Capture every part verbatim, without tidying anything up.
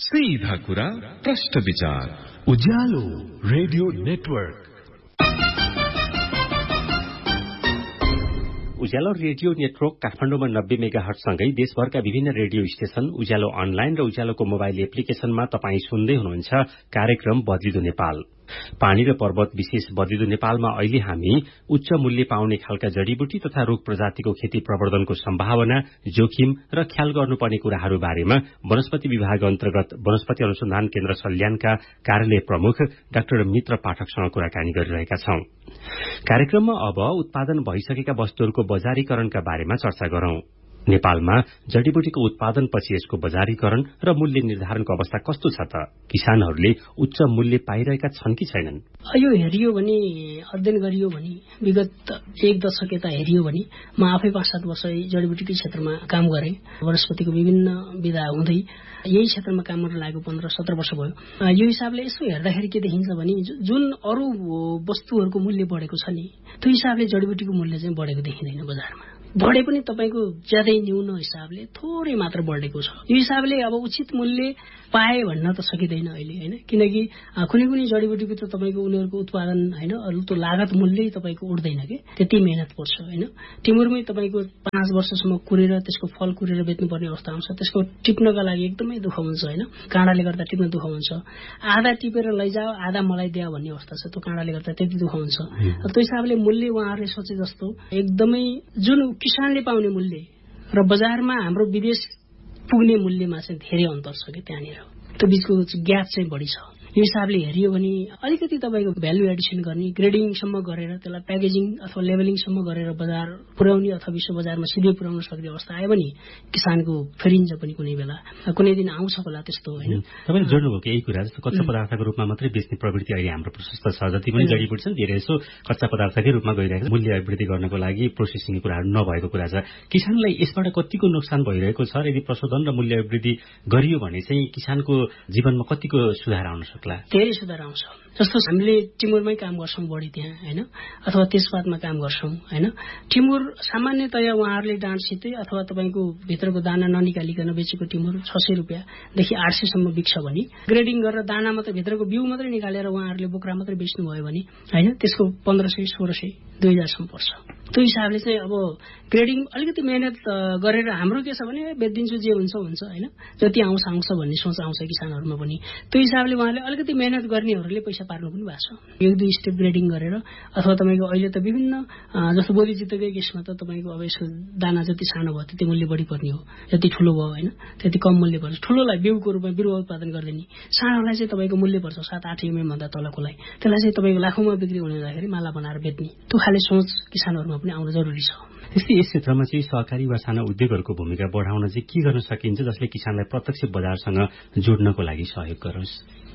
सीधा कुरा प्रश्न विचार उज्यालो रेडियो नेटवर्क। उज्यालो रेडियो नेटवर्क काठमाडौँमा नब्बे मेगा हर्टसँगै देशभरका विभिन्न रेडियो स्टेशन, उज्यालो अनलाइन र उज्यालोको मोबाइल एप्लिकेशनमा तपाईँ सुन्दै हुनुहुन्छ कार्यक्रम बदलिदो नेपाल। पानी र पर्वत विशेष बदलिदो नेपालमा अहिले हामी उच्च मूल्य पाउने खालका जडीबुटी तथा रूख प्रजातिको खेती प्रवर्धनको सम्भावना, जोखिम र ख्याल गर्नुपर्ने कुराहरू बारेमा वनस्पति विभाग अन्तर्गत वनस्पति अनुसन्धान केन्द्र सल्यानका कार्यालय प्रमुख डाक्टर मित्र पाठकसँग कुराकानी गरिरहेका छौं। कार्यक्रममा अब उत्पादन भइसकेका वस्तुहरूको बजारीकरणका बारेमा चर्चा गरौं। नेपालमा जडीबुटीको उत्पादनपछि यसको बजारीकरण र मूल्य निर्धारणको अवस्था कस्तो छ त? किसानहरूले उच्च मूल्य पाइरहेका छन् कि छैनन्? यो हेरियो भने, अध्ययन गरियो भने, विगत एक दशक यता हेरियो भने म आफै पाँच सात वर्ष जडीबुटीकै क्षेत्रमा काम गरेँ। वनस्पतिको विभिन्न विधा हुँदै यही क्षेत्रमा काम गर्न लागेको पन्ध्र सत्र वर्ष भयो। यो हिसाबले यसो हेर्दाखेरि के देखिन्छ भने जुन अरू वस्तुहरूको मूल्य बढेको छ नि, त्यो हिसाबले जडीबुटीको मूल्य चाहिँ बढेको देखिँदैन बजारमा। बढे पनि तपाईँको ज्यादै न्यून हिसाबले थोरै मात्र बढेको छ। यो हिसाबले अब उचित मूल्य पाए भन्न त सकिँदैन अहिले, होइन? किनकि कुनै कुनै जडीबुटीको त तपाईँको उनीहरूको उत्पादन, होइन, अरू त लागत मूल्य तपाईँको उठ्दैन कि, त्यति मेहनत पर्छ, होइन? टिमुरमै तपाईँको पाँच वर्षसम्म कुरेर त्यसको फल कुरेर बेच्नुपर्ने अवस्था हुन्छ। त्यसको टिप्नका लागि एकदमै दुःख हुन्छ, होइन? काँडाले गर्दा टिप्न दुःख हुन्छ। आधा टिपेर लैजाओ, आधा मलाई दियो भन्ने अवस्था छ। त्यो काँडाले गर्दा त्यति दुःख हुन्छ। त्यो हिसाबले मूल्य उहाँहरूले सोचे जस्तो एकदमै जुन किसानले पाउने मूल्य र बजारमा हाम्रो विदेश पुग्ने मूल्यमा चाहिँ धेरै अन्तर छ कि त्यहाँनिर। त्यो बीचको ग्याप चाहिँ बढी छ। यो हिसाबले हेरियो भने अलिकति तपाईँको भ्यालु एडिसन गर्ने, ग्रेडिङसम्म गरेर त्यसलाई प्याकेजिङ अथवा लेभलिङसम्म गरेर बजार पुर्याउने अथवा विश्व बजारमा सिधै पुर्याउन सक्ने अवस्था आयो भने किसानको फेरिन्छ पनि कुनै बेला, कुनै दिन आउँछ होला त्यस्तो, होइन? तपाईँले जोड्नुभयो कि यही कुरा जस्तो कच्चा पदार्थको रूपमा मात्रै बेच्ने प्रवृत्ति अहिले हाम्रो प्रशस्त छ। जति पनि जडीबुटी छन् धेरै यसो कच्चा पदार्थकै रूपमा गइरहेको छ। मूल्य वृद्धि गर्नको लागि प्रोसेसिङको कुराहरू नभएको कुरा छ। किसानलाई यसबाट कतिको नोक्सान भइरहेको छ? यदि प्रशोधन र मूल्य वृद्धि गरियो भने चाहिँ किसानको जीवनमा कतिको सुधार आउन सक्छ? धेरै सुधार आउँछ। जस्तो हामीले टिमुरमै काम गर्छौँ बढी त्यहाँ, होइन, अथवा तेजपातमा काम गर्छौँ, होइन? टिमुर सामान्यतया उहाँहरूले डाँडसितै अथवा तपाईँको भित्रको दाना ननिकालिकन बेचेको टिमुर छ सय रुपियाँदेखि आठ सयसम्म बिक्छ भने, ग्रेडिङ गरेर दाना मात्रै भित्रको बिउ मात्रै निकालेर उहाँहरूले बोक्रा मात्रै बेच्नुभयो भने, होइन, त्यसको पन्ध्र सय सोह्र सय दुई हजारसम्म पर्छ। त्यो हिसाबले चाहिँ अब ग्रेडिङ अलिकति मेहनत गरेर हाम्रो के छ भने बेचिदिन्छु जे हुन्छ हुन्छ, होइन, जति आउँछ आउँछ भन्ने सोच आउँछ किसानहरूमा पनि। त्यो हिसाबले उहाँले अलिकति मेहनत गर्नेहरूले पैसा पार्नु पनि भएको छ। एक दुई स्टेप ग्रेडिङ गरेर अथवा तपाईँको अहिले त विभिन्न जस्तो बोली जित्तकै केसमा त तपाईँको अब यसको दाना जति सानो भयो त्यति मूल्य बढी पर्ने हो, जति ठुलो भयो, होइन, त्यति कम मूल्य पर्छ। ठुलोलाई बिउको रूपमा बिरुवा उत्पादन गरिदिने, सानोलाई चाहिँ तपाईँको मूल्य पर्छ सात आठ एमएम भन्दा तलकोलाई, त्यसलाई चाहिँ तपाईँको लाखौँमा बिक्री हुने हुँदाखेरि माला बनाएर बेच्ने, त्यो खाले सोच किसानहरूमा पनि आउन जरुरी छ। त्यस्तै यस क्षेत्रमा चाहिँ सहकारी वा साना उद्योगहरूको भूमिका बढाउन चाहिँ के गर्न सकिन्छ जसले किसानलाई प्रत्यक्ष बजारसँग जोड्नको लागि सहयोग गरोस्?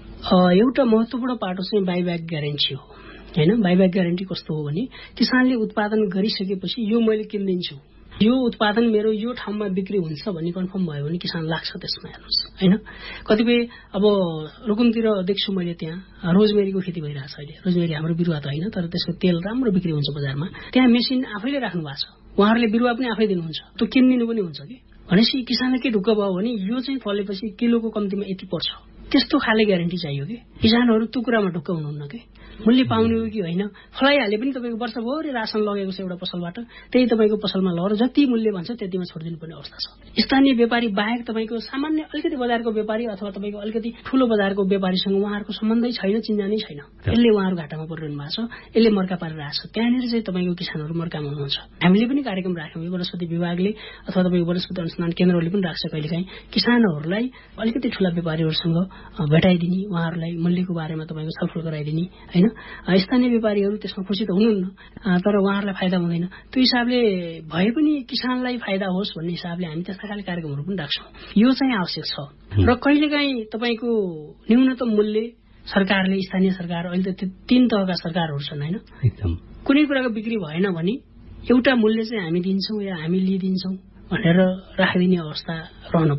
एउटा महत्त्वपूर्ण पाटो चाहिँ बाइब्याक ग्यारेन्टी हो, होइन? बाइब्याक ग्यारेन्टी कस्तो हो भने किसानले उत्पादन गरिसकेपछि यो मैले किनिदिन्छु, यो उत्पादन मेरो यो ठाउँमा बिक्री हुन्छ भन्ने कन्फर्म भयो भने किसान लाग्छ त्यसमा, हेर्नुहोस्, होइन? कतिपय अब रुकुमतिर देख्छु मैले त्यहाँ रोजमेरीको खेती भइरहेछ अहिले। रोजमेरी हाम्रो बिरुवा त होइन, तर त्यसको तेल राम्रो बिक्री हुन्छ बजारमा। त्यहाँ मेसिन आफैले राख्नु भएको छ, उहाँहरूले बिरुवा पनि आफै दिनुहुन्छ, त्यो किनिदिनु पनि हुन्छ कि। भनेपछि किसानले के ढुक्क भयो भने यो चाहिँ फलेपछि किलोको कम्तीमा यति पर्छ, त्यस्तो खाले ग्यारेन्टी चाहियो कि। किसानहरू त्यो कुरामा ढुक्क हुनुहुन्न कि मूल्य पाउने हो कि होइन। फलाइहाले पनि तपाईँको वर्षभरि रासन लगेको छ एउटा पसलबाट, त्यही तपाईँको पसलमा लगेर जति मूल्य भन्छ त्यतिमा छोडिदिनु पर्ने अवस्था छ। स्थानीय व्यापारी बाहेक तपाईँको सामान्य अलिकति बजारको व्यापारी अथवा तपाईँको अलिकति ठुलो बजारको व्यापारीसँग उहाँहरूको सम्बन्धै छैन, चिन्जानै छैन। यसले उहाँहरू घाटामा परिरहनु भएको छ, यसले मर्का पारिरहेको छ। त्यहाँनिर चाहिँ तपाईँको किसानहरू मर्कामा हुनुहुन्छ। हामीले पनि कार्यक्रम राख्यौँ, वनस्पति विभागले अथवा तपाईँको वनस्पति अनुसन्धान केन्द्रले पनि राख्छ कहिलेकाहीँ, किसानहरूलाई अलिकति ठुला व्यापारीहरूसँग भेटाइदिने, उहाँहरूलाई मूल्यको बारेमा तपाईँको छलफल गराइदिने, होइन? स्थानीय व्यापारीहरू त्यसमा खुसी त हुनुहुन्न, तर उहाँहरूलाई फाइदा हुँदैन। त्यो हिसाबले भए पनि किसानलाई फाइदा होस् भन्ने हिसाबले हामी त्यस्ता खाले कार्यक्रमहरू पनि राख्छौँ। यो चाहिँ आवश्यक छ। र कहिलेकाहीँ तपाईँको न्यूनतम मूल्य सरकारले, स्थानीय सरकार, अहिले त तीन तहका सरकारहरू छन्, होइन? एकदम कुनै कुराको बिक्री भएन भने एउटा मूल्य चाहिँ हामी दिन्छौँ या हामी लिइदिन्छौँ भनेर राखिदिने अवस्था रहनु पर्यो।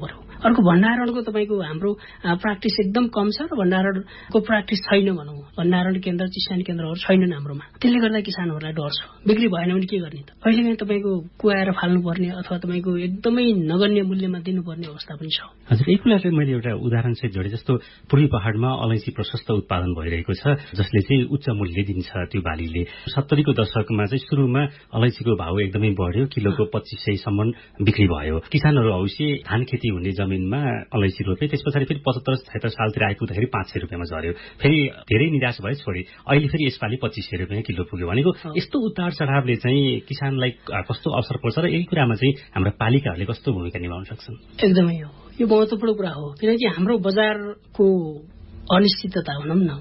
अर्को भण्डारणको तपाईँको हाम्रो प्र्याक्टिस एकदम कम छ र भण्डारणको प्र्याक्टिस छैन भनौँ। भण्डारण केन्द्र चिसानी केन्द्रहरू छैनन् हाम्रोमा। त्यसले गर्दा किसानहरूलाई डर छ, बिक्री भएन भने के गर्ने त। कहिलेकाहीँ तपाईँको कुहाएर फाल्नुपर्ने अथवा तपाईँको एकदमै नगण्य मूल्यमा दिनुपर्ने अवस्था पनि छ। हजुर, एक कुरा चाहिँ मैले एउटा उदाहरण चाहिँ जोडे जस्तो पूर्वी पहाडमा अलैँची प्रशस्त उत्पादन भइरहेको छ, जसले चाहिँ उच्च मूल्य दिन्छ त्यो बालीले। सत्तरीको दशकमा चाहिँ सुरुमा अलैँचीको भाव एकदमै बढ्यो, किलोको पच्चिस सयसम्म बिक्री भयो। किसानहरू अवश्य धान खेती हुने जमिनमा अलैँची रोपे, त्यस पछाडि फेरि पचहत्तर छयत्तर सालतिर आइपुग्दाखेरि पाँच सय रुपियाँमा झऱ्यो, फेरि धेरै निराश भए छोडे। अहिले फेरि यसपालि पच्चिस सय रुपियाँ किलो पुग्यो भनेको यस्तो उतार चढावले चाहिँ किसानलाई कस्तो असर पर्छ र यही कुरामा चाहिँ हाम्रा पालिकाहरूले कस्तो भूमिका निभाउन सक्छन्? एकदमै हो, यो महत्त्वपूर्ण कुरा हो। किनकि हाम्रो बजारको अनिश्चितता भनौँ न,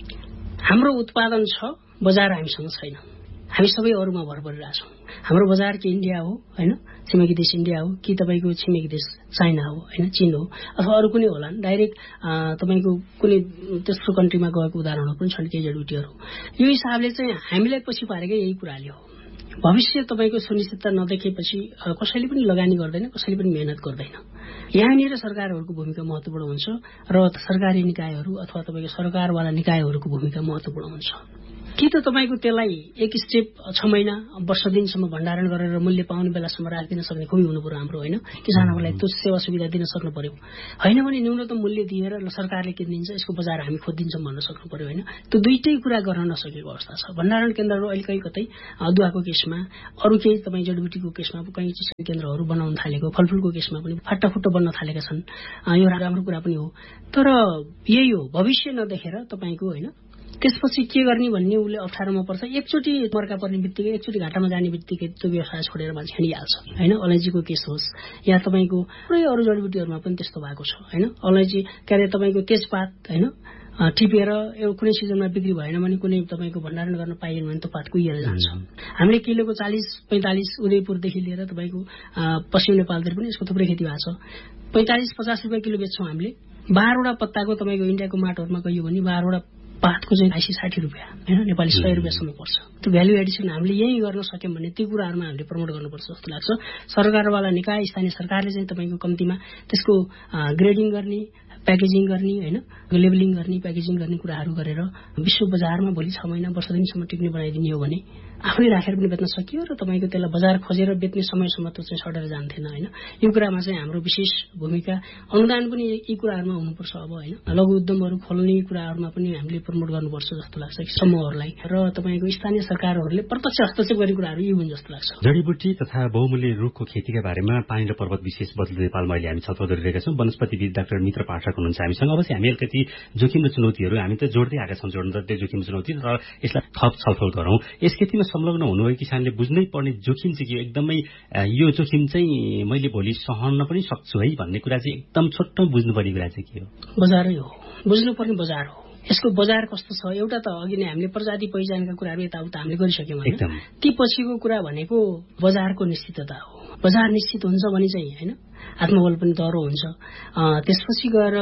हाम्रो उत्पादन छ, बजार हामीसँग छैन। हामी सबै अरूमा भर परिरहेछौँ। हाम्रो बजार कि इन्डिया हो होइन, छिमेकी देश इन्डिया हो कि तपाईँको छिमेकी देश चाइना हो होइन, चीन हो अथवा अरू कुनै होला। डाइरेक्ट तपाईँको कुनै तेस्रो कन्ट्रीमा गएको उदाहरणहरू पनि छन् केही जडीबुटीहरू। यो हिसाबले चाहिँ हामीलाई पछि पारेकै यही कुराले हो। भविष्य तपाईँको सुनिश्चितता नदेखेपछि कसैले पनि लगानी गर्दैन, कसैले पनि मेहनत गर्दैन। यहाँनिर सरकारहरूको भूमिका महत्त्वपूर्ण हुन्छ र सरकारी निकायहरू अथवा तपाईँको सरकारवाला निकायहरूको भूमिका महत्त्वपूर्ण हुन्छ। कि त तपाईँको त्यसलाई एक स्टेप छ महिना वर्ष दिनसम्म भण्डारण गरेर मूल्य पाउने बेलासम्म राखिदिन सक्ने खुबी हुनु पर्यो हाम्रो होइन, किसानहरूलाई त्यो सेवा सुविधा दिन सक्नु पर्यो। होइन भने न्यूनतम मूल्य दिएर सरकारले किनिदिन्छ, यसको बजार हामी खोजिदिन्छौँ भन्न सक्नु पर्यो होइन। त्यो दुईटै कुरा गर्न नसकेको अवस्था छ। भण्डारण केन्द्रहरू अहिले कहीँ कतै अदुवाको केसमा, अरू केही तपाईँ जडीबुटीको केसमा कहीँ चिसो केन्द्रहरू बनाउन थालेको, फलफुलको केसमा पनि फाटाफुट्टा बन्न थालेका छन्। यो राम्रो कुरा पनि हो, तर यही हो भविष्य नदेखेर तपाईँको होइन त्यसपछि के गर्ने भन्ने उसले अप्ठ्यारोमा पर्छ। एकचोटि मर्का पर्ने बित्तिकै, एकचोटि घाटामा जाने बित्तिकै त्यो व्यवसाय छोडेर मान्छे हिँडिहाल्छ होइन। अलैँचीको केस होस् या तपाईँको पुरै अरू जडीबुटीहरूमा पनि त्यस्तो भएको छ होइन। अलैँची के अरे तपाईँको तेजपात होइन टिपेर एउटा कुनै सिजनमा बिक्री भएन भने कुनै तपाईँको भण्डारण गर्न पाइएन भने त्यो पात कुहिएर जान्छ। हामीले किलोको चालिस पैँतालिस उदयपुरदेखि लिएर तपाईँको पश्चिम नेपालतिर पनि यसको थुप्रै खेती भएको छ। पैँतालिस पचास रुपियाँ किलो बेच्छौँ हामीले। बाह्रवटा पत्ताको तपाईँको इन्डियाको माटोहरूमा गयो भने बाह्रवटा पातको चाहिँ असी साठी रुपियाँ होइन, नेपाली सय रुपियाँसम्म पर्छ। त्यो भ्यालु एडिसन हामीले यही गर्न सक्यौँ भने त्यो कुराहरूमा हामीले प्रमोट गर्नुपर्छ जस्तो लाग्छ। सरकारवाला निकाय स्थानीय सरकारले चाहिँ तपाईँको कम्तीमा त्यसको ग्रेडिङ गर्ने, प्याकेजिङ गर्ने होइन, लेबलिङ गर्ने, प्याकेजिङ गर्ने कुराहरू गरेर विश्व बजारमा भोलि छ महिना वर्ष दिनसम्म टिक्ने बनाइदिने हो भने आफूले राखेर पनि बेच्न सकियो र तपाईँको त्यसलाई बजार खोजेर बेच्ने समयसम्म त्यो चाहिँ सडेर जान्थेन होइन। यो कुरामा चाहिँ हाम्रो विशेष भूमिका, अनुदान पनि यी कुराहरूमा हुनुपर्छ अब होइन। लघु उद्यमहरू खोल्ने कुराहरूमा पनि हामीले प्रमोट गर्नुपर्छ जस्तो लाग्छ समूहहरूलाई, र तपाईँको स्थानीय सरकारहरूले प्रत्यक्ष हस्तक्षेप गर्ने कुराहरू यी हुन् जस्तो लाग्छ। जडीबुटी तथा बहुमूल्य रुखको खेतीका बारेमा पानी र पर्वत विशेष बदलिँदो नेपालमा अहिले हामी छलफल गरिरहेका छौँ। वनस्पतिविद डाक्टर मित्र पाठक हुनुहुन्छ हामीसँग। अवश्य हामी अलिकति जोखिम र चुनौतीहरू हामी त जोड्दै आएका छौँ, जोड्न जति जोखिम चुनौती, र यसलाई थप छलफल गरौँ। यस खेतीमा संलग्न हुनुभयो किसानले बुझ्नै पर्ने जोखिम चाहिँ के हो, एकदमै यो जोखिम चाहिँ मैले भोलि सहन पनि सक्छु है भन्ने कुरा चाहिँ एकदम छोटो बुझ्नुपर्ने कुरा चाहिँ के हो? बजारै हो, बुझ्नुपर्ने बजार हो। यसको बजार कस्तो छ, एउटा त अघि नै हामीले प्रजाति पहिचानका कुराहरू यताउता हामीले गरिसक्यौँ होइन। ती पछिको कुरा भनेको बजारको निश्चितता हो। बजार निश्चित हुन्छ भने चाहिँ होइन आत्मबल पनि दह्रो हुन्छ। त्यसपछि गएर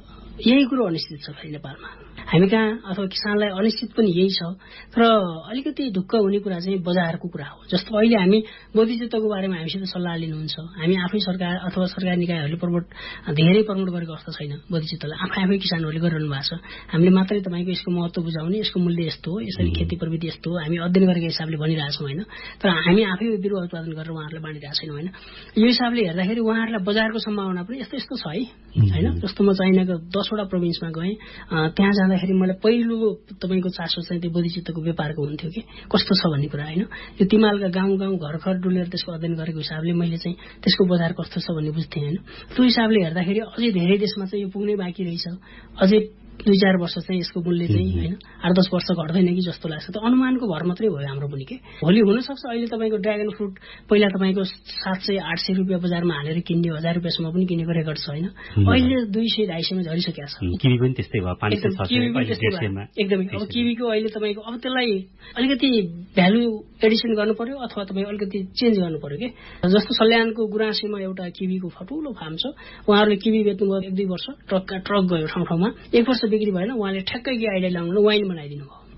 यही कुरो अनिश्चित छ फेरि नेपालमा हामी कहाँ, अथवा किसानलाई अनिश्चित पनि यही छ। तर अलिकति ढुक्क हुने कुरा चाहिँ बजारको कुरा हो। जस्तो अहिले हामी बोधिचित्तको बारेमा हामीसित सल्लाह लिनुहुन्छ, हामी आफै सरकार अथवा सरकारी निकायहरूले प्रमोट धेरै प्रमोट गरेको अवस्था छैन। बोधिचित्तलाई आफै आफै किसानहरूले गरिरहनु भएको छ। हामीले मात्रै तपाईँको यसको महत्त्व बुझाउने, यसको मूल्य यस्तो हो, यसरी खेती प्रविधि यस्तो हो, हामी अध्ययन गरेको हिसाबले भनिरहेछौँ होइन। तर हामी आफै बिरुवा उत्पादन गरेर उहाँहरूलाई बाँडिरहेको छैनौँ होइन। यो हिसाबले हेर्दाखेरि उहाँहरूलाई बजारको सम्भावना पनि यस्तो यस्तो छ है होइन। जस्तो म चाइनाको दसवटा प्रोभिन्समा गएँ, त्यहाँ जाँदाखेरि मलाई पहिलो तपाईँको चासो चाहिँ त्यो बोधिचित्तको व्यापारको हुन्थ्यो कि कस्तो छ भन्ने कुरा होइन। यो तिमालका गाउँ गाउँ घर घर डुलेर त्यसको अध्ययन गरेको हिसाबले मैले चाहिँ त्यसको बजार कस्तो छ भन्ने बुझ्थेँ होइन। त्यो हिसाबले हेर्दाखेरि अझै धेरै देशमा चाहिँ यो पुग्नै बाँकी रहेछ। अझै दुई चार वर्ष चाहिँ यसको मूल्य चाहिँ होइन आठ दस वर्ष घट्दैन कि जस्तो लाग्छ। त अनुमानको भर मात्रै भयो हाम्रो पनि के। भोलि हुनसक्छ अहिले तपाईँको ड्रागन फ्रुट पहिला तपाईँको सात सय आठ सय रुपियाँ बजारमा हालेर किन्ने, हजार रुपियाँसम्म पनि किनेको रेकर्ड छ होइन। अहिले दुई सय ढाई सयमा झरिसकेको छ। किवी पनि त्यस्तै भयो, पाँच सय छ सय एकदमै। अब किवीको अहिले तपाईँको अब त्यसलाई अलिकति भ्यालु एडिसन गर्नु पर्यो अथवा तपाईँ अलिकति चेन्ज गर्नु पर्यो कि। जस्तो सल्यानको गुराँसीमा एउटा किवीको ठुलो फार्म छ, उहाँहरूले किवी बेच्नुभयो एक दुई वर्ष, ट्रकका ट्रक गयो ठाउँ ठाउँमा, एक वर्ष बिक्री भएन, उहाँले ठ्याक्कै के आइडिया ल्याउनु वाइन बनाइदिनु भयो।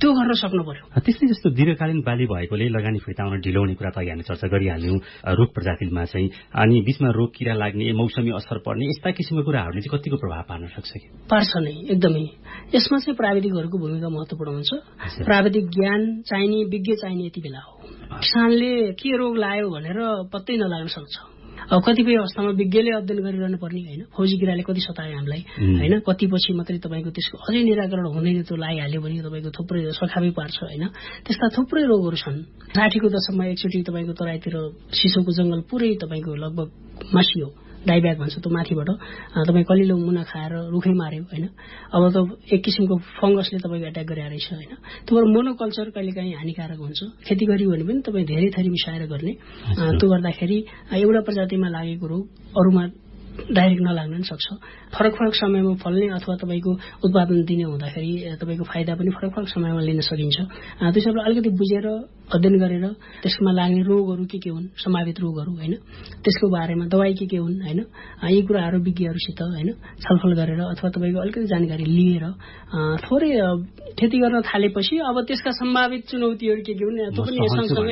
त्यो गर्न सक्नु पर्यो। त्यस्तै जस्तो दीर्घकालीन बाली भएकोले लगानी फिर्ता आउन ढिलो हुने कुरा त अघि हामी चर्चा गरिहाल्यौं रुख प्रजातिमा चाहिँ, अनि बीचमा रोग किरा लाग्ने, मौसमी असर पर्ने यस्ता किसिमका कुराहरूले चाहिँ कतिको प्रभाव पार्न सक्छ कि? पार्छ नै, एकदमै। यसमा चाहिँ प्राविधिकहरूको भूमिका महत्त्वपूर्ण हुन्छ। प्राविधिक ज्ञान चाहिने, विज्ञ चाहिने यति बेला हो। किसानले के रोग लाग्यो भनेर पत्तै नलाग्न सक्छ। अब कतिपय अवस्थामा विज्ञले अध्ययन गरिरहनु पर्ने होइन, फौजी किराले कति सतायो हामीलाई होइन, कति पछि मात्रै तपाईँको त्यसको अझै निराकरण हुँदैन, त्यो लगाइहाल्यो भने तपाईँको थुप्रै सखाबै पार्छ होइन। त्यस्ता थुप्रै रोगहरू छन्। साठीको दशकमा एकचोटि तपाईँको तराईतिर सिसोको जंगल पुरै तपाईँको लगभग मासियो, डाइब्याक भन्छ त्यो माथिबाट तपाईँ कलिलो मुना खाएर रुखै मार्यो होइन। अब त एक किसिमको फंगसले तपाईँको एट्याक गरेर रहेछ होइन। त्यो मोनोकल्चर कहिलेकाहीँ हानिकारक हुन्छ। खेती गरियो भने पनि तपाईँ धेरै थरी मिसाएर गर्ने, त्यो गर्दाखेरि एउटा प्रजातिमा लागेको रोग अरूमा डाइरेक्ट नलाग्न पनि सक्छ। फरक फरक समयमा फल्ने अथवा तपाईँको उत्पादन दिने हुँदाखेरि तपाईँको फाइदा पनि फरक फरक समयमा लिन सकिन्छ। त्यसैले अलिकति बुझेर अध्ययन गरेर त्यसमा लाग्ने रोगहरू के के हुन्, सम्भावित रोगहरू होइन, त्यसको बारेमा दवाई के के हुन् होइन, यी कुराहरू विज्ञहरूसित होइन छलफल गरेर अथवा तपाईँको अलिकति जानकारी लिएर थोरै खेती गर्न थालेपछि अब त्यसका सम्भावित चुनौतीहरू के के हुन् त्यो पनि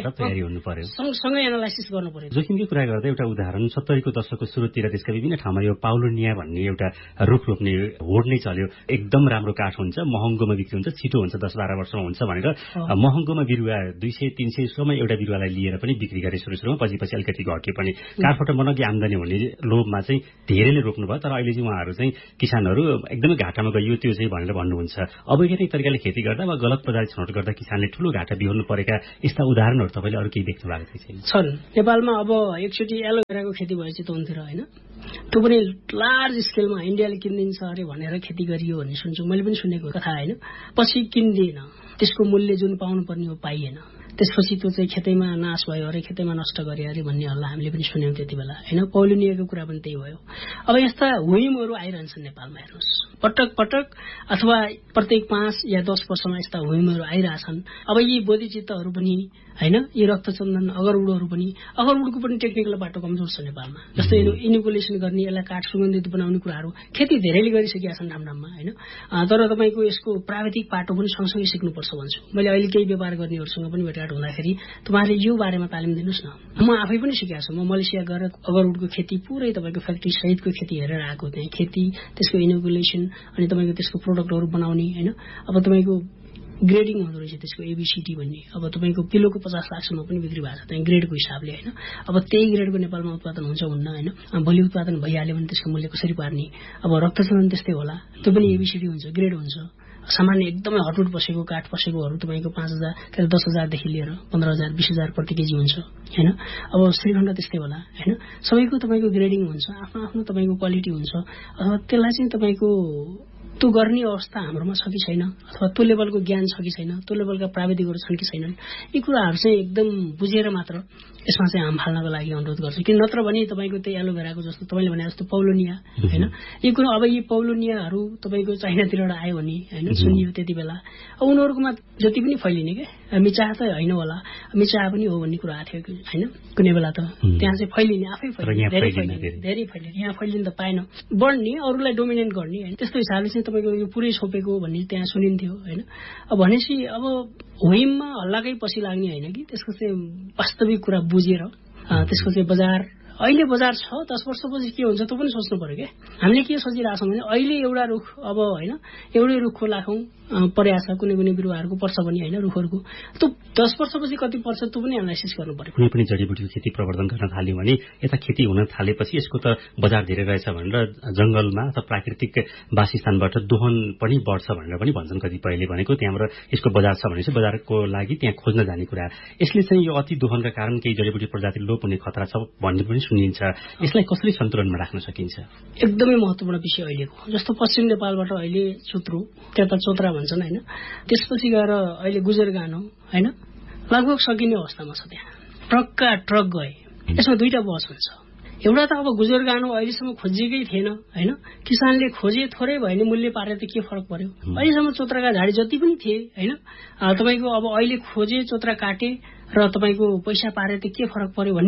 सँगसँगै एनालाइसिस गर्नु पर्यो। जोखिमकै कुरा गर्दा एउटा उदाहरण सत्तरीको दशकको सुरुतिर देशका विभिन्न ठाउँमा यो पाउलोनिया भन्ने एउटा रुख रोप्ने होड नै चल्यो। एकदम राम्रो काठ हुन्छ, महँगोमा बिक्री हुन्छ, छिटो हुन्छ, दस बाह्र वर्षमा हुन्छ भनेर महँगोमा बिरुवा दुई सय तीन सय सोमा एउटा बिरुवालाई लिएर पनि बिक्री गरे सुरु सुरुमा, पछि पछि अलिकति घट्यो पनि। काठबाट मनकी आम्दानी हुने लोभमा चाहिँ धेरैले रोप्नु भयो, तर अहिले चाहिँ उहाँहरू चाहिँ किसानहरू एकदमै घाटामा गयो त्यो चाहिँ भनेर भन्नुहुन्छ। अवैज्ञानिक तरिकाले खेती गर्दा वा गलत प्रजाति छनौट गर्दा किसानले ठूलो घाटा बिहोर्नु परेका यस्ता उदाहरणहरू तपाईँले अरू केही देख्नु भएको थिएन? छन् नेपालमा। अब एकचोटि एलोभेराको खेती भयो चितवनतिर होइन, त्यो पनि लार्ज स्केलमा इन्डियाले किनिदिन्छ अरे भनेर खेती गरियो भन्ने सुन्छु, मैले पनि सुनेको कथा होइन। पछि किन्दिएन, त्यसको मूल्य जुन पाउनु पर्ने हो पाइएन, त्यसपछि त्यो चाहिँ खेतैमा नाश भयो अरे, खेतैमा नष्ट गरे अरे भन्ने हल्ला हामीले पनि सुन्यौं त्यति बेला होइन। पौलिनियाको कुरा पनि त्यही भयो। अब यस्ता हुइमहरू आइरहन्छन् नेपालमा, हेर्नुहोस् पटक पटक अथवा प्रत्येक पाँच या दस वर्षमा यस्ता हुइमहरू आइरहेछन्। अब यी बोधिचित्तहरू पनि होइन, यी रक्तचन्दन अगरउडहरू पनि, अगरउडको पनि टेक्निकल बाटो कमजोर छ नेपालमा। जस्तै इनिकुलेसन गर्ने, यसलाई काठ सुगन्धित बनाउने कुराहरू खेती धेरैले गरिसकेका छन् ठाउँ ठाउँमा होइन। तर तपाईँको यसको प्राविधिक बाटो पनि सँगसँगै सिक्नुपर्छ भन्छु मैले। अहिले केही व्यापार गर्नेहरूसँग पनि भेटघाट हुँदाखेरि तपाईँहरूले यो बारेमा तालिम दिनुहोस् न। म आफै पनि सिकेको छु। म मलेसिया गएर अगरउडको खेती पुरै तपाईँको फ्याक्ट्री सहितको खेती हेरेर आएको, त्यहाँ खेती, त्यसको इनिकुलेसन अनि तपाईँको त्यसको प्रोडक्टहरू बनाउने होइन। अब तपाईँको ग्रेडिङ हुँदो रहेछ त्यसको एबीसीडी भन्ने। अब तपाईँको किलोको पचास लाखसम्म पनि बिक्री भएको छ त्यहाँ ग्रेडको हिसाबले होइन। अब त्यही ग्रेडको नेपालमा उत्पादन हुन्छ हुन्न होइन। भोलि उत्पादन भइहाल्यो भने त्यसको मूल्य कसरी पार्ने? अब रक्तचन्दन त्यस्तै होला, त्यो पनि एबीसीडी हुन्छ, ग्रेड हुन्छ। सामान्य एकदमै हटुट बसेको काठ पसेकोहरू तपाईँको पाँच हजार के दस हजारदेखि लिएर पन्ध्र हजार बिस हजार प्रति केजी हुन्छ होइन। अब श्रीखण्ड त्यस्तै होला होइन। सबैको तपाईँको ग्रेडिङ हुन्छ, आफ्नो आफ्नो तपाईँको क्वालिटी हुन्छ। अथवा त्यसलाई चाहिँ तपाईँको त्यो गर्ने अवस्था हाम्रोमा छ कि छैन, अथवा त्यो लेभलको ज्ञान छ कि छैन, त्यो लेभलका प्राविधिकहरू छन् कि छैनन्, यी कुराहरू चाहिँ एकदम बुझेर मात्र यसमा चाहिँ हाम फाल्नको लागि अनुरोध गर्छु। किन नत्र भने तपाईँको त्यही एलोभेराको जस्तो तपाईँले भने जस्तो पौलोनिया होइन, यी कुरो अब यी पौलोनियाहरू तपाईँको चाइनातिरबाट आयो भने होइन सुनियो त्यति बेला, अब उनीहरूकोमा जति पनि फैलिने क्या मिचाह त होइन होला, मिचाह पनि हो भन्ने कुरा आएको थियो होइन कुनै बेला। त त्यहाँ चाहिँ फैलिने आफै फैलिने धेरै फैलिने धेरै फैलिने यहाँ फैलिन त पाएन, बढ्ने अरूलाई डोमिनेट गर्ने होइन। त्यस्तो हिसाबले चाहिँ तपाईँको यो पुरै छोपेको भन्ने त्यहाँ सुनिन्थ्यो होइन। अब भनेपछि अब हुइममा हल्लाकै पछि लाग्ने होइन कि त्यसको चाहिँ वास्तविक कुरा बुझेर त्यसको चाहिँ बजार अहिले बजार छ, दस वर्षपछि के हुन्छ त्यो पनि सोच्नु पर्यो क्या। हामीले के सोचिरहेछौँ भने अहिले एउटा रुख अब होइन एउटै रुखको लाखौँ पर्या छ, कुनै कुनै बिरुवाहरूको पर्छ भने होइन रुखहरूको, त्यो दस वर्षपछि कति पर्छ त्यो पनि एनालाइसिस गर्नु पर्यो। कुनै पनि जडीबुटीको खेती प्रवर्धन गर्न थाल्यो भने यता खेती हुन थालेपछि यसको त बजार धेरै रहेछ भनेर जंगलमा अथवा प्राकृतिक वासस्थानबाट दोहन पनि बढ्छ भनेर पनि भन्छन् कतिपयले। भनेको त्यहाँबाट यसको बजार छ भनेपछि बजारको लागि त्यहाँ खोज्न जाने कुरा। यसले चाहिँ यो अति दोहनका कारण केही जडीबुटी प्रजाति लोप हुने खतरा छ भन्ने पनि सुनिन्छ। यसलाई कसरी सन्तुलनमा राख्न सकिन्छ? एकदमै महत्त्वपूर्ण विषय अहिलेको। जस्तो पश्चिम नेपालबाट अहिले चुत्रु, त्यता चोत्रा भन्छन् होइन, त्यसपछि गएर अहिले गुजरगानो होइन, लगभग सकिने अवस्थामा छ। त्यहाँ ट्रकका ट्रक गए। यसमा दुईटा बस हुन्छ। एउटा त अब गुजरगानो अहिलेसम्म खोजिएकै थिएन होइन, किसानले खोजे थोरै भयो भने मूल्य पारेर त के फरक पर्यो। अहिलेसम्म चोत्राका झाडी जति पनि थिए होइन तपाईँको अब अहिले खोजे चोत्रा काटे र तपाईँको पैसा पारे त के फरक पर्यो भन्ने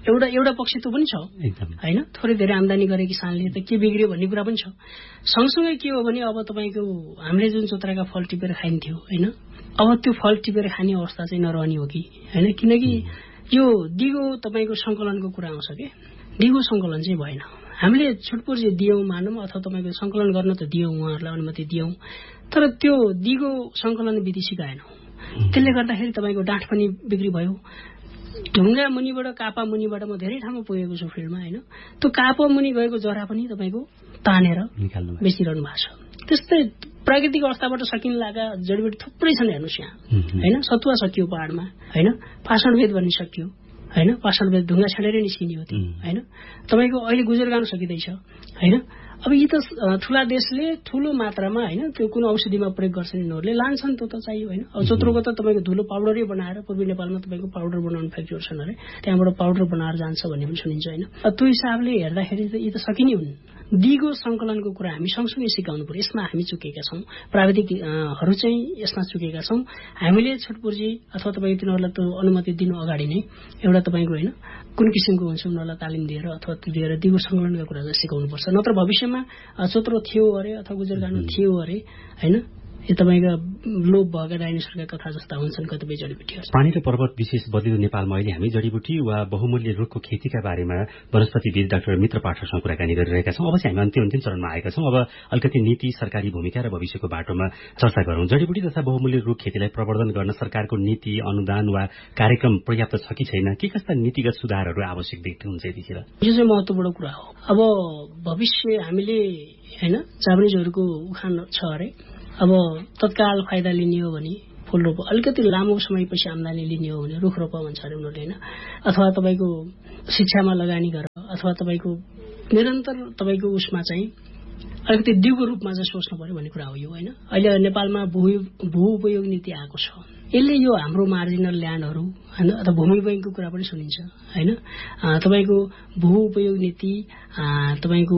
एउटा एउटा पक्ष त्यो पनि छ होइन, थोरै धेरै आम्दानी गरे किसानले त के बिग्रियो भन्ने कुरा पनि छ। सँगसँगै के हो भने अब तपाईँको हामीले जुन चोत्राका फल टिपेर खाइन्थ्यो होइन, अब त्यो फल टिपेर खाने अवस्था चाहिँ नरहने हो कि होइन, किनकि यो दिगो तपाईँको सङ्कलनको कुरा आउँछ कि दिगो सङ्कलन चाहिँ भएन। हामीले छुटपुर्जी दियौँ मानौँ अथवा तपाईँको सङ्कलन गर्न त दियौँ, उहाँहरूलाई अनुमति दियौँ, तर त्यो दिगो सङ्कलन विधि सिकाएनौँ। त्यसले गर्दाखेरि तपाईँको डाँठ पनि बिक्री भयो। ढुङ्गा मुनिबाट कापा मुनिबाट म धेरै ठाउँमा पुगेको छु फिल्डमा होइन, त्यो कापा मुनि गएको जरा पनि तपाईँको तानेर बेचिरहनु भएको छ। त्यस्तै प्राकृतिक अवस्थाबाट सकिन लागा जडीबुटी थुप्रै छन् हेर्नुहोस् यहाँ होइन। सतुवा सकियो पहाडमा होइन, पाषाणवेद भन्ने सकियो होइन, पाषाणवेद ढुङ्गा छाडेरै निस्किने हो त्यो होइन। तपाईँको अहिले गुजरगान सकिँदैछ होइन। अब यी त ठुला देशले ठुलो मात्रामा होइन त्यो कुन औषधिमा प्रयोग गर्छन् यिनीहरूले, लान्छन् त्यो त चाहियो होइन। अब चोत्रोको त तपाईँको धुलो पाउडरै बनाएर पूर्वी नेपालमा तपाईँको पाउडर बनाउने फ्याक्ट्रीहरू छन् अरे, त्यहाँबाट पाउडर बनाएर जान्छ भन्ने पनि सुनिन्छ होइन। त्यो हिसाबले हेर्दाखेरि त यी त सकिने हुन्। दिगो सङ्कलनको कुरा हामी सँगसँगै सिकाउनु पर्यो। यसमा हामी चुकेका छौँ, प्राविधिकहरू चाहिँ यसमा चुकेका छौँ। हामीले छुटपुर्जी अथवा तपाईँ तिनीहरूलाई त्यो अनुमति दिनु अगाडि नै एउटा तपाईँको होइन कुन किसिमको हुन्छ उनीहरूलाई तालिम दिएर अथवा त्यो दिएर दिगो सङ्कलनका कुरा चाहिँ सिकाउनुपर्छ। नत्र भविष्यमा चोत्रो थियो अरे अथवा गुजरगानु थियो अरे होइन, यो तपाईँका लोभ भएका डाइनोसरका कथा जस्ता हुन्छन् कतिपय जडीबुटीहरू। पानी र पर्वत विशेष बदलिँदो नेपालमा अहिले हामी जडीबुटी वा बहुमूल्य रुखको खेतीका बारेमा वनस्पतिविद डाक्टर मित्र पाठकसँग कुराकानी गरिरहेका छौँ। अब चाहिँ हामी अन्तिम अन्तिम चरणमा आएका छौँ। अब अलिकति नीति, सरकारी भूमिका र भविष्यको बाटोमा चर्चा गरौँ। जडीबुटी तथा बहुमूल्य रुख खेतीलाई प्रवर्धन गर्न सरकारको नीति, अनुदान वा कार्यक्रम पर्याप्त छ कि छैन? के कस्ता नीतिगत सुधारहरू आवश्यक देख्नुहुन्छ यतिखेर? यो चाहिँ महत्त्वपूर्ण कुरा हो। अब भविष्य हामीले होइन जापानिजहरूको उखान छ अरे, अब तत्काल फाइदा लिने हो भने फुल रोप, अलिकति लामो समयपछि आम्दानी लिने हो भने रुख रोप भन्छ अरे उनीहरूले होइन। अथवा तपाईँको शिक्षामा लगानी गर अथवा तपाईँको निरन्तर तपाईँको उसमा चाहिँ अलिकति दिगो रूपमा चाहिँ सोच्नु पर्यो भन्ने कुरा हो यो होइन। अहिले नेपालमा भू भू उपयोग नीति आएको छ, यसले यो हाम्रो मार्जिनल ल्यान्डहरू होइन अथवा भूमि बैङ्कको कुरा पनि सुनिन्छ होइन। तपाईँको भू उपयोग नीति, तपाईँको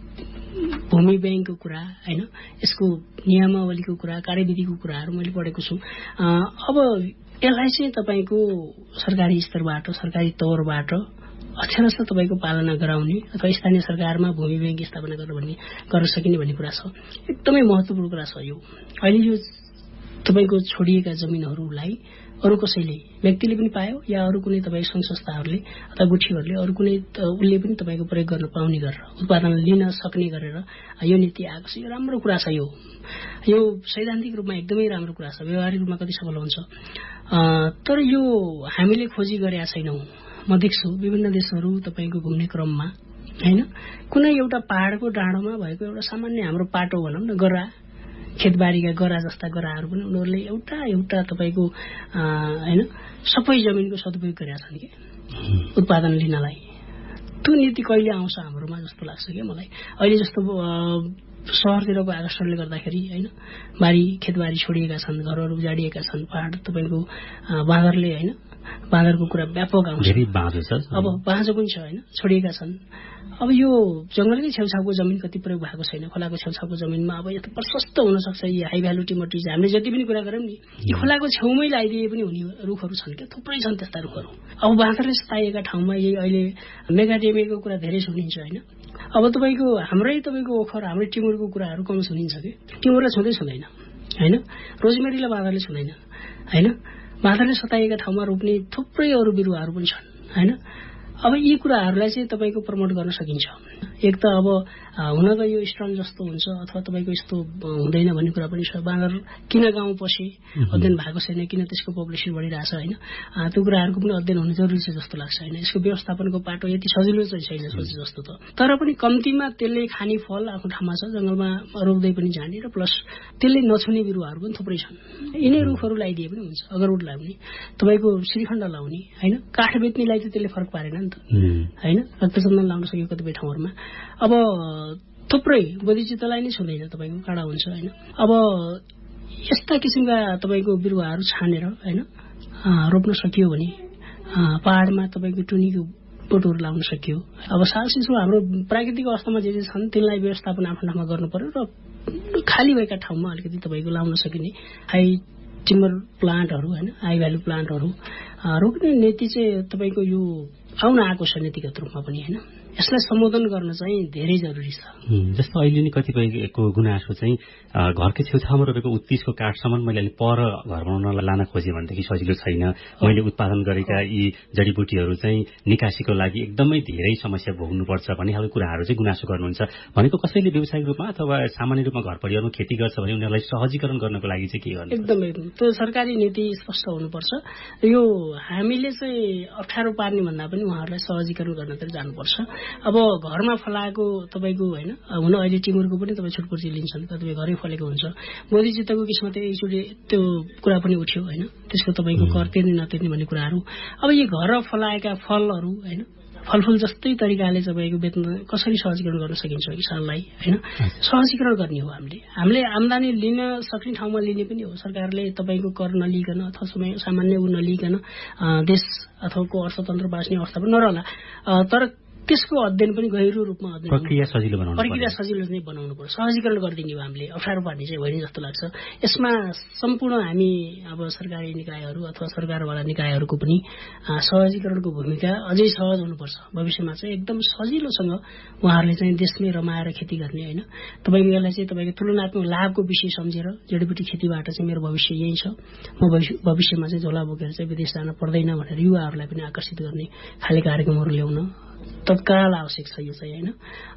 भूमि ब्याङ्कको कुरा होइन, यसको नियमावलीको कुरा, कार्यविधिको कुराहरू मैले पढेको छु। अब यसलाई चाहिँ तपाईँको सरकारी स्तरबाट, सरकारी तौरबाट अक्षरशः तपाईँको पालना गराउने अथवा स्थानीय सरकारमा भूमि ब्याङ्क स्थापना गर्न भन्ने गर्न सकिने भन्ने कुरा छ। एकदमै महत्त्वपूर्ण कुरा छ यो। अहिले यो तपाईँको छोडिएका जमिनहरूलाई अरू कसैले, व्यक्तिले पनि पायो या अरू कुनै तपाईँ सङ्घ संस्थाहरूले अथवा गुठीहरूले अरू कुनै उसले पनि तपाईँको प्रयोग गर्न पाउने गरेर उत्पादन लिन सक्ने गरेर यो नीति आएको छ। यो राम्रो कुरा छ। यो यो सैद्धान्तिक रूपमा एकदमै राम्रो कुरा छ। व्यवहारिक रूपमा कति सफल हुन्छ तर यो हामीले खोजी गरेका छैनौँ। म देख्छु विभिन्न देशहरू तपाईँको घुम्ने क्रममा होइन, कुनै एउटा पहाडको डाँडोमा भएको एउटा सामान्य हाम्रो पाटो भनौँ न, गरा, खेतबारीका गरा जस्ता गराहरू पनि उनीहरूले एउटा एउटा तपाईँको होइन सबै जमिनको सदुपयोग गरेका छन् कि उत्पादन लिनलाई। त्यो नीति कहिले आउँछ हाम्रोमा जस्तो लाग्छ क्या मलाई। अहिले जस्तो सहरतिरको आकर्षणले गर्दाखेरि होइन बारी खेतबारी छोडिएका छन्, घरहरू उजाडिएका छन्, पहाड तपाईँको बाँदरले होइन बाँदरको कुरा व्यापक आउँछ। अब बाँझो पनि छ होइन, छोडिएका छन्। अब यो जङ्गलकै छेउछाउको जमिन कति प्रयोग भएको छैन। खोलाको छेउछाउको जमिनमा अब यता प्रशस्त हुनसक्छ यी हाई भ्यालु टिम्बर ट्रिज। हामीले जति पनि कुरा गऱ्यौँ नि, यी खोलाको छेउमै लगाइदिए पनि हुने रुखहरू छन् क्या, थुप्रै छन् त्यस्ता रुखहरू। अब बाँदरले सताइएका ठाउँमा यही अहिले मेगाडेमियाको कुरा धेरै सुनिन्छ होइन। अब तपाईँको हाम्रै तपाईँको ओखर, हाम्रै टिमुरको कुराहरू कम सुनिन्छ कि, टिमुरलाई छुँदै छुँदैन होइन, रोजमेरीलाई बाँदरले छुँदैन होइन। बाँदरले सताइएका ठाउँमा रोप्ने थुप्रै अरू बिरुवाहरू पनि छन् होइन। अब यी कुराहरूलाई चाहिँ तपाईँको प्रमोट गर्न सकिन्छ। एक त अब हुन त यो स्ट्रङ जस्तो हुन्छ अथवा तपाईँको यस्तो हुँदैन भन्ने कुरा पनि छ। बाँदर किन गाउँ पसे अध्ययन भएको छैन, किन त्यसको पपुलेसन बढिरहेछ होइन, त्यो कुराहरूको पनि अध्ययन हुनु जरुरी छ जस्तो लाग्छ होइन। यसको व्यवस्थापनको पाटो यति सजिलो चाहिँ छैन सोचे जस्तो त, तर पनि कम्तीमा त्यसले खाने फल आफ्नो ठाउँमा छ, जङ्गलमा रोप्दै पनि जाने र प्लस त्यसले नछुने बिरुवाहरू पनि थुप्रै छन्। यिनै रुखहरू लगाइदिए पनि हुन्छ, अगरवुड लगाउने, तपाईँको श्रीखण्ड लाउने होइन, काठ बेच्नेलाई चाहिँ त्यसले फरक पारेन नि त होइन। रक्तचन्दन लाउन सक्यो कतिपय ठाउँहरूमा। अब थुप्रै बोधिचित्तलाई नै छुँदैन, तपाईँको काँडा हुन्छ होइन। अब यस्ता किसिमका तपाईँको बिरुवाहरू छानेर होइन रोप्न सकियो भने पहाडमा तपाईँको टुनीको बोटहरू लाउन सकियो। अब साल सिसो हाम्रो प्राकृतिक अवस्थामा जे जे छन् त्यसलाई व्यवस्थापन आफ्नो ठाउँमा गर्नु पर्यो र खाली भएका ठाउँमा अलिकति तपाईँको लाउन सकिने हाई टिम्बर प्लान्टहरू होइन, हाई भ्यालु प्लान्टहरू रोक्ने नीति चाहिँ तपाईँको यो आउन आएको छ नीतिगत रूपमा पनि होइन। यसलाई सम्बोधन गर्न चाहिँ धेरै जरुरी छ। जस्तो अहिले नि कतिपयको गुनासो चाहिँ घरकै छेउछाउमा रोपेको उत्तिसको काठसम्म मैले अहिले पर घर बनाउन लान खोजेँ भनेदेखि सजिलो छैन। मैले उत्पादन गरेका यी जडीबुटीहरू चाहिँ निकासीको लागि एकदमै धेरै समस्या भोग्नुपर्छ भन्ने खालको कुराहरू चाहिँ गुनासो गर्नुहुन्छ। भनेको कसैले व्यावसायिक रूपमा अथवा सामान्य रूपमा घर परिवारमा खेती गर्छ भने उनीहरूलाई सहजीकरण गर्नको लागि चाहिँ के गर्नु? एकदमै त्यो सरकारी नीति स्पष्ट हुनुपर्छ। यो हामीले चाहिँ अप्ठ्यारो पार्ने भन्दा पनि उहाँहरूलाई सहजीकरण गर्नतिर जानुपर्छ। अब घरमा फलाएको तपाईँको होइन, हुन अहिले टिमुरको पनि तपाईँ छुटपुर्जी लिन्छन्, तपाईँ घरै फलेको हुन्छ। मोदीजितको केसमा त एकचोटि त्यो कुरा पनि उठ्यो होइन, त्यसको तपाईँको कर तिर्ने नतिर्ने भन्ने कुराहरू। अब यी घर फलाएका फलहरू होइन, फलफुल जस्तै तरिकाले तपाईँको बेच्न कसरी सहजीकरण गर्न सकिन्छ किसानलाई होइन, सहजीकरण गर्ने हो। हामीले हामीले आम्दानी लिन सक्ने ठाउँमा लिने पनि हो। सरकारले तपाईँको कर नलिकन अथवा समय सामान्य ऊ नलिकन देश अथवा को अर्थतन्त्र बाँच्ने अवस्था पनि नरहला। तर त्यसको अध्ययन पनि गहिरो रूपमा अध्ययन प्रक्रिया सजिलो बनाउनु प्रक्रिया सजिलो नै बनाउनु पर्छ। सहजीकरण गरिदिने हो हामीले, अप्ठ्यारो पार्ने चाहिँ होइन जस्तो लाग्छ। यसमा सम्पूर्ण हामी अब सरकारी निकायहरू अथवा सरकारवाला निकायहरूको पनि सहजीकरणको भूमिका अझै सहज हुनुपर्छ। भविष्यमा चाहिँ एकदम सजिलोसँग उहाँहरूले चाहिँ देशमै रमाएर खेती गर्ने होइन। तपाईँको यसलाई चाहिँ तपाईँको तुलनात्मक लाभको विषय सम्झेर जडीबुटी खेतीबाट चाहिँ मेरो भविष्य यही छ, म भविष्यमा चाहिँ झोला बोकेर चाहिँ विदेश जान पर्दैन भनेर युवाहरूलाई पनि आकर्षित गर्ने खाले कार्यक्रमहरू ल्याउन तत्काल आवश्यक छ यो चाहिँ होइन।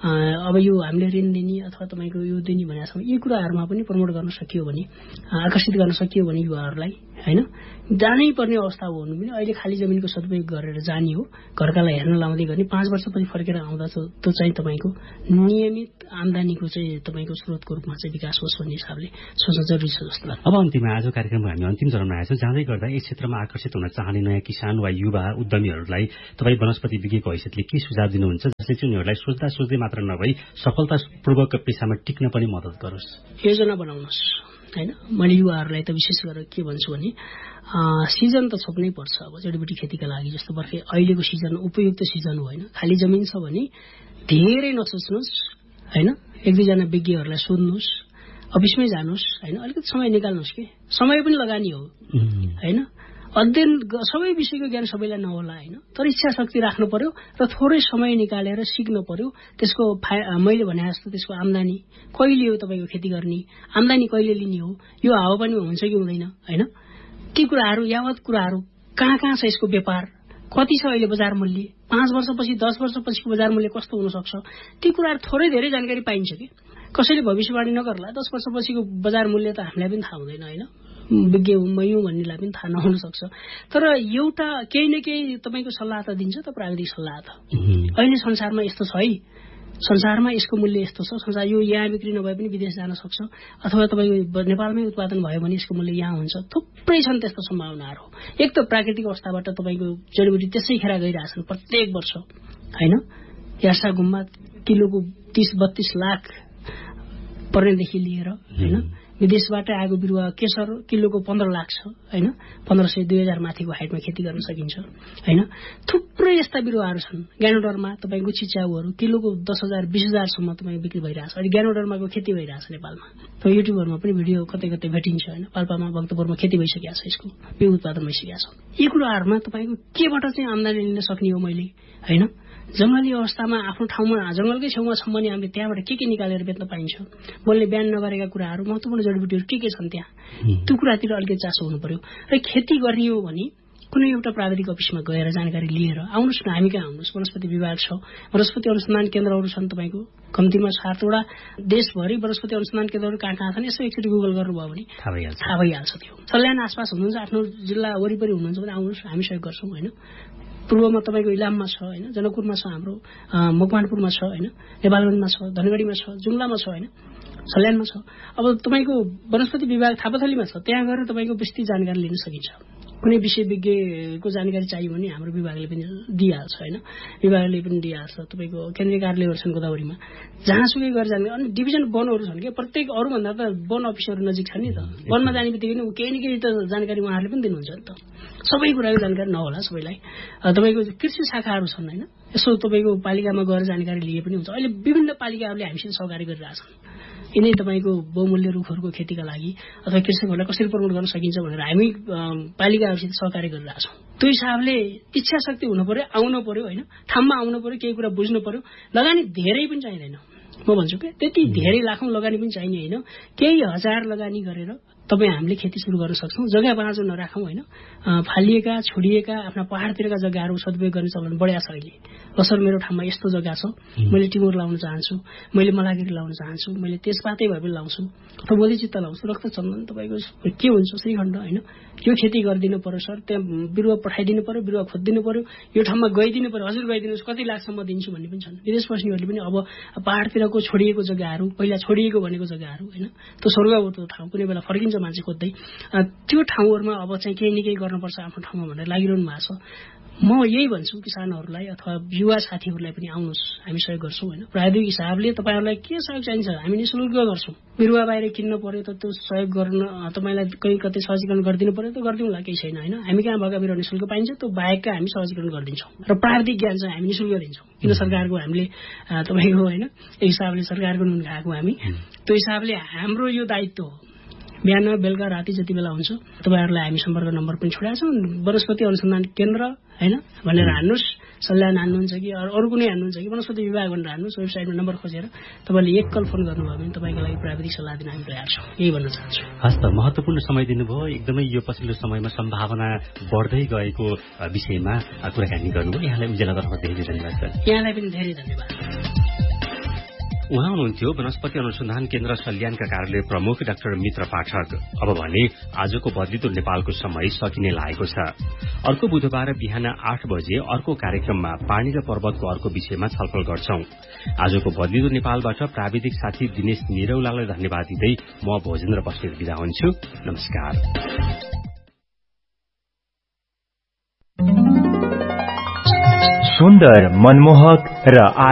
अब यो हामीले ऋण दिने अथवा तपाईँको यो दिने भनेसम्म यी कुराहरूमा पनि प्रमोट गर्न सकियो भने, आकर्षित गर्न सकियो भने युवाहरूलाई होइन, जानै पर्ने अवस्था हो हुनु पनि। अहिले खाली जमिनको सदुपयोग गरेर जाने हो, घरकालाई हेर्न लाउँदै गर्ने, पाँच वर्षपछि फर्केर आउँदा त्यो चाहिँ तपाईँको नियमित आम्दानीको चाहिँ तपाईँको स्रोतको रूपमा चाहिँ विकास होस् भन्ने हिसाबले सोच्न जरुरी छ जस्तो लाग्छ। अब अन्तिममा आज कार्यक्रममा हामी अन्तिम चरणमा आएछौँ। जाँदै गर्दा यस क्षेत्रमा आकर्षित हुन चाहने नयाँ किसान वा युवा उद्यमीहरूलाई तपाईँ वनस्पति विज्ञको हैसियतले के सुझाव दिनुहुन्छ जसले चाहिँ उनीहरूलाई सोच्दा सोच्दै मात्र नभई सफलतापूर्वक पेसामा टिक्न पनि मद्दत गरोस्? योजना बनाउनुहोस् होइन। मैले युवाहरूलाई त विशेष गरेर के भन्छु भने सिजन त छोप्नै पर्छ। अब जडीबुटी खेतीका लागि जस्तो बर्खे अहिलेको सिजन उपयुक्त सिजन हो होइन। खाली जमिन छ भने धेरै नसोच्नुहोस् होइन, एक दुईजना विज्ञहरूलाई सोध्नुहोस्, अफिसमै जानुहोस् होइन, अलिकति समय निकाल्नुहोस् कि समय पनि लगानी हो होइन। अध्ययन सबै विषयको ज्ञान सबैलाई नहोला होइन, तर इच्छा शक्ति राख्नु पर्यो र थोरै समय निकालेर सिक्नु पर्यो। त्यसको मैले भने जस्तो त्यसको आम्दानी कहिले हो तपाईँको खेती गर्ने, आम्दानी कहिले लिने हो, यो हावापानीमा हुन्छ कि हुँदैन होइन, ती कुराहरू यावत कुराहरू कहाँ कहाँ छ, यसको व्यापार कति छ, अहिले बजार मूल्य पाँच वर्षपछि दस वर्षपछिको बजार मूल्य कस्तो हुनसक्छ, ती कुराहरू थोरै धेरै जानकारी पाइन्छ कि। कसैले भविष्यवाणी नगर्ला, दस वर्षपछिको बजार मूल्य त हामीलाई पनि थाहा हुँदैन होइन, विज्ञ मयौँ भन्नेलाई पनि थाहा नहुन सक्छ। तर एउटा केही न केही तपाईँको सल्लाह त दिन्छ त, प्राविधिक सल्लाह त। अहिले संसारमा यस्तो छ है, संसारमा यसको मूल्य यस्तो छ, संसार यो यहाँ बिक्री नभए पनि विदेश जान सक्छ, अथवा तपाईँको नेपालमै उत्पादन भयो भने यसको मूल्य यहाँ हुन्छ। थुप्रै छन् त्यस्तो सम्भावनाहरू। एक त प्राकृतिक अवस्थाबाट तपाईँको जडीबुटी त्यसै खेर गइरहेछन् प्रत्येक वर्ष होइन। यार्सा गुम्बा किलोको तीस बत्तीस लाख पर्नेदेखि लिएर होइन, विदेशबाट आएको बिरुवा केसर किलोको पन्ध्र लाख छ होइन, पन्ध्र सय दुई हजार माथिको हाइटमा खेती गर्न सकिन्छ होइन। थुप्रै यस्ता बिरुवाहरू छन्। ग्यानोडरमा तपाईँको चिच्याउहरू किलोको दस हजार बिस हजारसम्म तपाईँ बिक्री भइरहेछ। अहिले ग्यानोडरमाको खेती भइरहेछ नेपालमा, त युट्युबहरूमा पनि भिडियो कतै कतै भेटिन्छ होइन। पाल्पामा भक्तपुरमा खेती भइसकेको छ, यसको बिउ उत्पादन भइसकेको छ। यी कुराहरूमा तपाईँको केबाट चाहिँ आम्दानी लिन सक्ने हो मैले होइन। जंगली अवस्थामा आफ्नो ठाउँमा जंगलकै छेउमा छौँ भने हामीले त्यहाँबाट के के निकालेर बेच्न पाइन्छ। मैले बिहान नगरेका कुराहरू महत्त्वपूर्ण जडीबुटीहरू के के छन् त्यहाँ, त्यो कुरातिर अलिकति चासो हुनु पर्यो। र खेती गर्ने हो भने कुनै एउटा प्राविधिक अफिसमा गएर जानकारी लिएर आउनुहोस् न, हामी कहाँ आउनुहोस्। वनस्पति विभाग छ, वनस्पति अनुसन्धान केन्द्रहरू छन् तपाईँको कम्तीमा सातवटा देशभरि वनस्पति अनुसन्धान केन्द्रहरू कहाँ कहाँ छन् यसो एकचोटि गुगल गर्नुभयो भने थाहा भइहाल्छ। त्यो सल्यान आसपास हुनुहुन्छ, आफ्नो जिल्ला वरिपरि हुनुहुन्छ भने आउनुहोस्, हामी सहयोग गर्छौँ होइन। पूर्वमा तपाईँको इलाममा छ होइन, जनकपुरमा छ, हाम्रो मकवानपुरमा छ होइन, नेपालगञ्जमा छ, धनगढीमा छ, जुम्लामा छ होइन, सल्यानमा छ। अब तपाईँको वनस्पति विभाग थापाथलीमा छ, त्यहाँ गएर तपाईँको विस्तृत जानकारी लिन सकिन्छ। कुनै विषय विज्ञको जानकारी चाहियो भने हाम्रो विभागले पनि दिइहाल्छ होइन, विभागले पनि दिइहाल्छ। तपाईँको केन्द्रीय कार्यालयहरू छन् गोदावरीमा, जहाँसुकै गएर जानकारी। अनि डिभिजन वनहरू छन् कि प्रत्येक, अरूभन्दा त वन अफिसहरू नजिक छ नि त। वनमा जाने बित्तिकै केही न केही त जानकारी उहाँहरूले पनि दिनुहुन्छ नि त। सबै कुराको जानकारी नहोला सबैलाई। तपाईँको कृषि शाखाहरू छन् होइन, यसो तपाईँको पालिकामा गएर जानकारी लिए पनि हुन्छ। अहिले विभिन्न पालिकाहरूले हामीसित सहकारी गरिरहेछन् यिनै तपाईँको बहुमूल्य रुखहरूको खेतीका लागि अथवा कृषकहरूलाई कसरी प्रमोट गर्न सकिन्छ भनेर हामी पालिकाहरूसित सहकारी गरिरहेछौँ। त्यो हिसाबले इच्छा शक्ति हुनु पर्यो, आउनु पर्यो, होइन, ठाउँमा आउनु पर्यो, केही कुरा बुझ्नु पर्यो। लगानी धेरै पनि चाहिँदैन, म भन्छु कि त्यति धेरै लाखौँ लगानी पनि चाहिने होइन। केही हजार लगानी गरेर तपाईँ हामीले खेती सुरु गर्न सक्छौँ। जग्गा बाँझो नराखौँ, होइन, फालिएका छोडिएका आफ्ना पहाडतिरका जग्गाहरू सदुपयोग गर्ने चलन बढ्या छ अहिले। कसर मेरो ठाउँमा यस्तो जग्गा छ, मैले टिमुर लाउन चाहन्छु, मैले मलागिरी लाउन चाहन्छु, मैले तेजपातै भए पनि लाउँछु अथवा बोधिचित्त लाउँछु, रक्तचन्दन तपाईँको के हुन्छ श्रीखण्ड, होइन, यो खेती गरिदिनु पर्यो सर, त्यहाँ बिरुवा पठाइदिनु पर्यो, बिरुवा खोजिदिनु पर्यो, यो ठाउँमा गइदिनु पर्यो, हजुर गइदिनुहोस्, कति लाग्छ म दिन्छु भन्ने पनि छन्। विदेश पस्नेहरूले पनि अब पहाडतिरको छोडिएको जग्गाहरू, पहिला छोडिएको भनेको जग्गाहरू, होइन, त्यो स्वर्गको ठाउँ कुनै बेला फर्किन्छ मान्छे खोज्दै, त्यो ठाउँहरूमा अब चाहिँ केही न केही गर्नुपर्छ आफ्नो ठाउँमा भनेर लागिरहनु भएको छ। म यही भन्छु किसानहरूलाई अथवा युवा साथीहरूलाई पनि आउनुहोस्, हामी सहयोग गर्छौँ, होइन। प्राविधिक हिसाबले तपाईँहरूलाई के सहयोग चाहिन्छ हामी निःशुल्क गर्छौँ। बिरुवा बाहिर किन्न पर्यो त त्यो सहयोग गर्न तपाईँलाई कहीँ कतै सहजीकरण गरिदिनु पर्यो त गरिदिउँला, केही छैन, होइन। हामी कहाँ भएका बिरुवा निःशुल्क पाइन्छ, त्यो बाहेकका हामी सहजीकरण गरिदिन्छौँ। र प्राविधिक ज्ञान चाहिँ हामी निःशुल्क दिन्छौँ, किन सरकारको हामीले तपाईँको, होइन, एक हिसाबले सरकारको नुन खाएको हामी, त्यो हिसाबले हाम्रो यो दायित्व हो। बिहान बेलुका राति जति बेला हुन्छ तपाईँहरूलाई हामी सम्पर्क नम्बर पनि छोडेका छौँ। वनस्पति अनुसन्धान केन्द्र, होइन, भनेर हान्नुहोस्, सल्लाह हान्नुहुन्छ कि अरू कुनै हान्नुहुन्छ कि वनस्पति विभाग भनेर हान्नुहोस्, वेबसाइटमा नम्बर खोजेर तपाईँले एक कल फोन गर्नुभयो भने तपाईँको लागि प्राविधिक सल्लाह दिन हामी तयार छौँ। यही भन्न चाहन्छु। हस् त, महत्त्वपूर्ण समय दिनुभयो। एकदमै यो पछिल्लो समयमा सम्भावना बढ्दै गएको विषयमा कुराकानी गर्नुभयो। यहाँलाई उज्यालोतर्फ धेरै धन्यवाद सर। यहाँलाई पनि धेरै धन्यवाद। उहाँ हुनुहुन्थ्यो वनस्पति अनुसन्धान केन्द्र सल्यानका कार्यालय प्रमुख डाक्टर मित्र पाठक। अब भने आजको बदलिदो नेपालको समय सकिने लागेको छ। अर्को बुधबार बिहान आठ बजे अर्को कार्यक्रममा पानी र पर्वतको अर्को विषयमा छलफल गर्छौं। आजको बदलिदो नेपालबाट प्राविधिक साथी दिनेश निरौलालाई धन्यवाद दिँदै म भोजेन्द्र बस्नेत बिदा हुन्छु। नमस्कार। सुन्दर, मनमोहक र